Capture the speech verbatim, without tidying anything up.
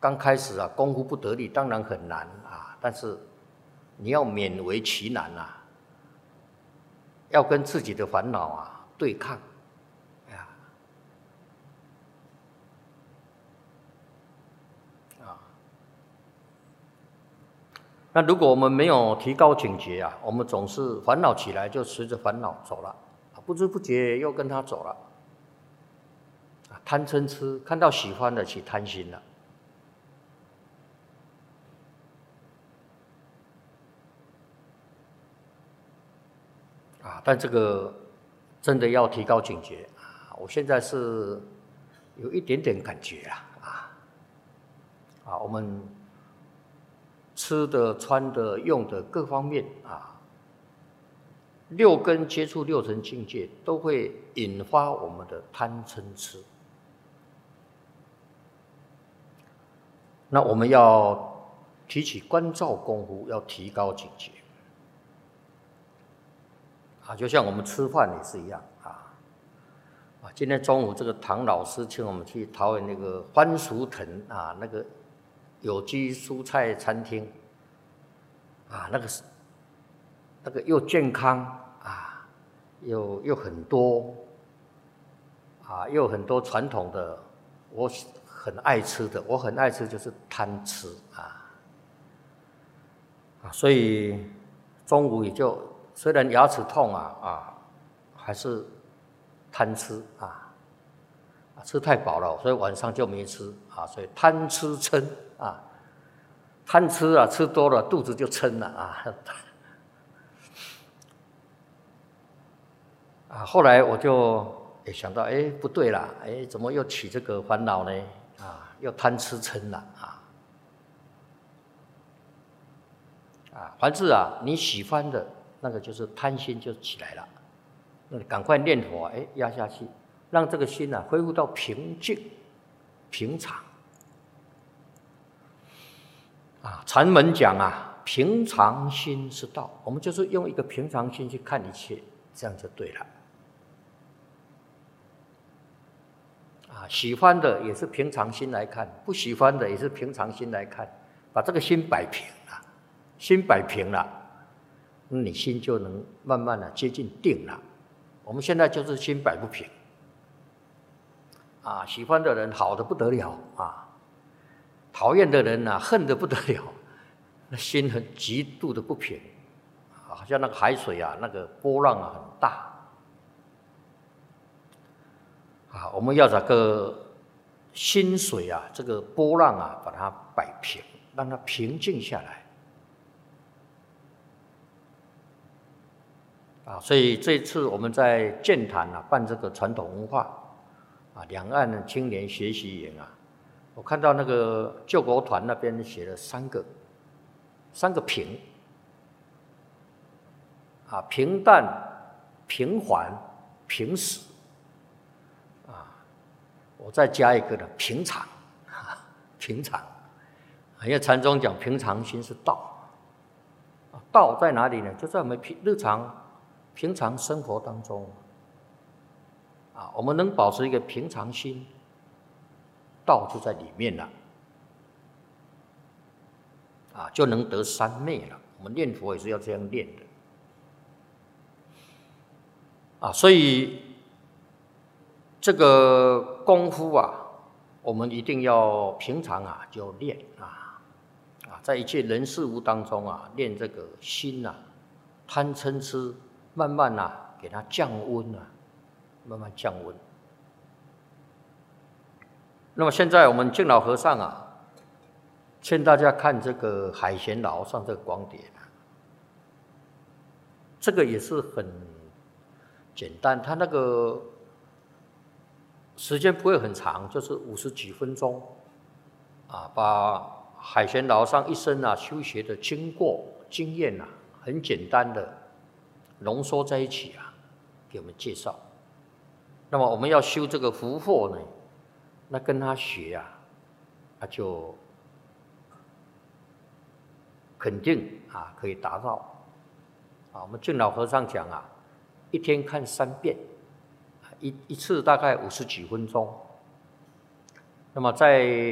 刚开始啊，功夫不得力，当然很难啊。但是你要勉为其难啊，要跟自己的烦恼啊对抗啊啊。那如果我们没有提高警觉啊，我们总是烦恼起来就随着烦恼走了，不知不觉又跟他走了。贪嗔痴，看到喜欢的去贪心了。啊，但这个真的要提高警觉啊！我现在是有一点点感觉啊啊啊！我们吃的、穿的、用的各方面啊，六根接触六尘境界，都会引发我们的贪嗔痴。那我们要提起关照功夫，要提高警觉。啊，就像我们吃饭也是一样啊。啊，今天中午这个唐老师请我们去桃园那个番薯藤啊，那个有机蔬菜餐厅啊，那个那个又健康啊，又又很多啊，又很多传统的我很爱吃的，我很爱吃就是贪吃啊啊，所以中午也就。虽然牙齿痛啊啊，还是贪吃啊，吃太饱了，所以晚上就没吃啊，所以贪吃撑啊，贪吃啊，吃多了肚子就撑了啊。啊，后来我就也想到，哎，不对啦，哎，怎么又起这个烦恼呢？啊，又贪吃撑了啊。啊，凡是啊你喜欢的。那个就是贪心就起来了，那你赶快念佛，哎，压下去，让这个心啊恢复到平静、平常。啊，禅门讲啊，平常心是道，我们就是用一个平常心去看一切，这样就对了。啊，喜欢的也是平常心来看，不喜欢的也是平常心来看，把这个心摆平了，心摆平了。你心就能慢慢的接近定了。我们现在就是心摆不平，啊，喜欢的人好的不得了啊，讨厌的人啊恨得不得了，那心很极度的不平，好像那个海水啊，那个波浪啊很大，啊，我们要这个心水啊，这个波浪啊，把它摆平，让它平静下来。啊，所以这次我们在剑潭啊办这个传统文化啊两岸青年学习营啊，我看到那个救国团那边写了三个三个平啊，平淡、平缓、平实啊，我再加一个呢，平常，平常，因为禅宗讲平常心是道，道在哪里呢？就在我们日常。平常生活当中，啊，我们能保持一个平常心，道就在里面了，啊，就能得三昧了。我们念佛也是要这样念的，啊，所以这个功夫啊，我们一定要平常啊就练啊，啊，在一切人事物当中啊，练这个心啊，贪嗔痴。慢慢啊，给它降温啊，慢慢降温。那么现在我们敬老和尚啊，劝大家看这个海贤老和尚这个光碟，这个也是很简单，他那个时间不会很长，就是五十几分钟，啊，把海贤老和尚一生啊修学的经过经验啊，很简单的。浓缩在一起啊，给我们介绍。那么我们要修这个福祸呢，那跟他学啊，他就肯定啊可以达到。啊，我们敬老和尚讲啊，一天看三遍，一一次大概五十几分钟。那么在